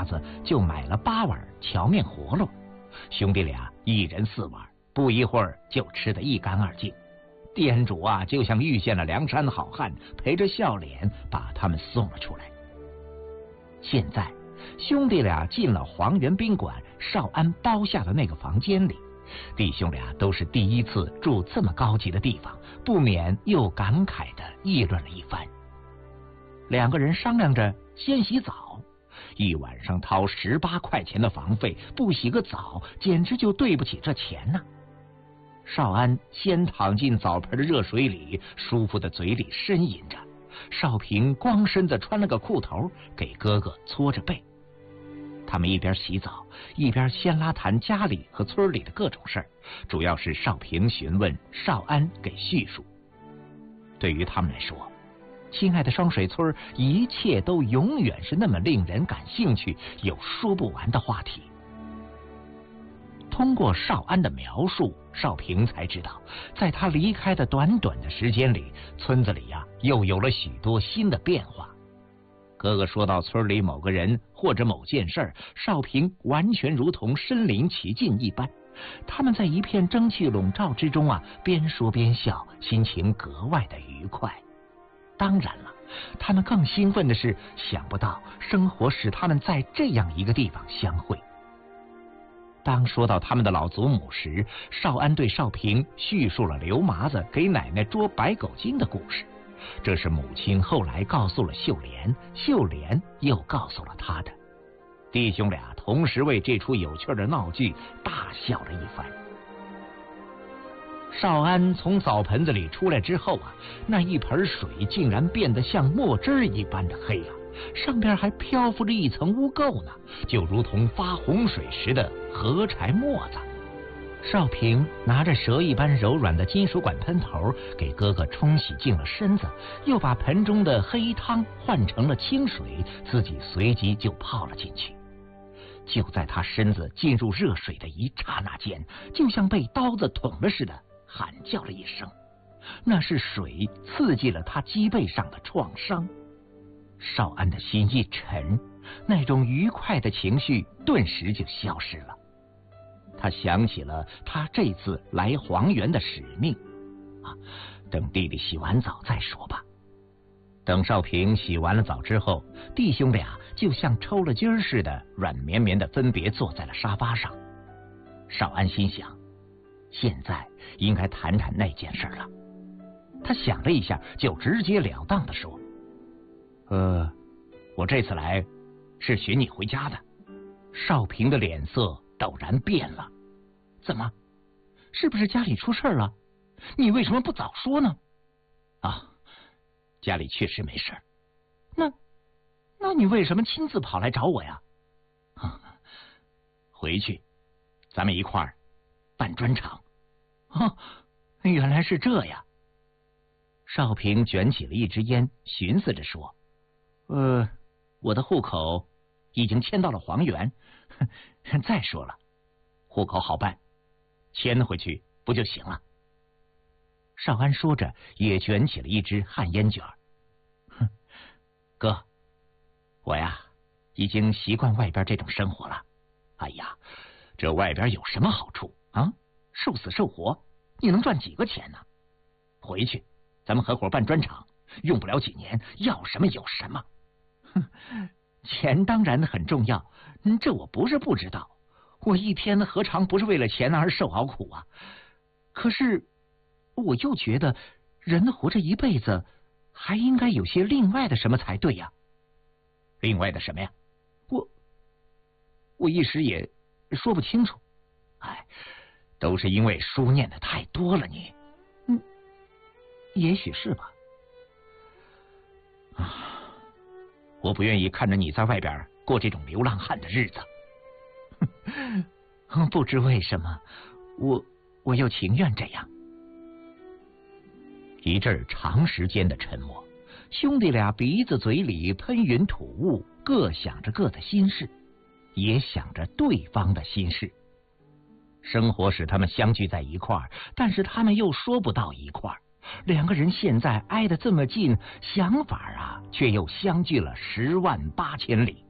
子就买了8碗荞面饸饹，兄弟俩一人4碗，不一会儿就吃得一干二净。店主啊，就像遇见了梁山好汉，陪着笑脸把他们送了出来。现在兄弟俩进了黄源宾馆少安包下的那个房间里，弟兄俩都是第一次住这么高级的地方，不免又感慨地议论了一番。2个人商量着先洗澡，一晚上掏18块钱的房费，不洗个澡简直就对不起这钱呢。少安先躺进澡盆的热水里，舒服的嘴里呻吟着。少平光身子穿了个裤头，给哥哥搓着背。他们一边洗澡一边先拉谈家里和村里的各种事儿，主要是少平询问，少安给叙述。对于他们来说，亲爱的双水村一切都永远是那么令人感兴趣，有说不完的话题。通过少安的描述，少平才知道，在他离开的短短的时间里，村子里又有了许多新的变化。哥哥说到村里某个人或者某件事，少平完全如同身临其境一般。他们在一片蒸汽笼罩之中边说边笑，心情格外的愉快。当然了，他们更兴奋的是，想不到生活使他们在这样一个地方相会。当说到他们的老祖母时，少安对少平叙述了刘麻子给奶奶捉白狗精的故事。这是母亲后来告诉了秀莲，秀莲又告诉了他的。弟兄俩同时为这出有趣的闹剧大笑了一番。少安从澡盆子里出来之后那一盆水竟然变得像墨汁一般的黑上边还漂浮着一层污垢呢，就如同发洪水时的河柴沫子。少平拿着蛇一般柔软的金属管喷头给哥哥冲洗净了身子，又把盆中的黑汤换成了清水，自己随即就泡了进去。就在他身子进入热水的一刹那间，就像被刀子捅了似的，喊叫了一声。那是水刺激了他脊背上的创伤。少安的心一沉，那种愉快的情绪顿时就消失了。他想起了他这次来黄源的使命等弟弟洗完澡再说吧。等少平洗完了澡之后，弟兄俩就像抽了筋似的软绵绵的分别坐在了沙发上。少安心想，现在应该谈谈那件事了。他想了一下，就直截了当的说，我这次来是寻你回家的。少平的脸色陡然变了。怎么？是不是家里出事了？你为什么不早说呢？家里确实没事。那你为什么亲自跑来找我呀？回去咱们一块儿办砖厂。原来是这样。少平卷起了一支烟，寻思着说，我的户口已经迁到了黄源，再说了，户口好办，迁回去不就行了？少安说着也卷起了一支旱烟卷。哥，我已经习惯外边这种生活了。这外边有什么好处受死受活，你能赚几个钱呢？回去咱们合伙办砖厂，用不了几年，要什么有什么。钱当然很重要，这我不是不知道，我一天何尝不是为了钱而受熬苦啊？可是我又觉得人活着一辈子还应该有些另外的什么才对呀。另外的什么呀？我一时也说不清楚。都是因为书念的太多了你。也许是吧。我不愿意看着你在外边过这种流浪汉的日子。不知为什么，我又情愿这样。一阵长时间的沉默，兄弟俩鼻子嘴里喷云吐雾，各想着各的心事，也想着对方的心事。生活使他们相聚在一块儿，但是他们又说不到一块儿。2个人现在挨得这么近，想法却又相距了108000里。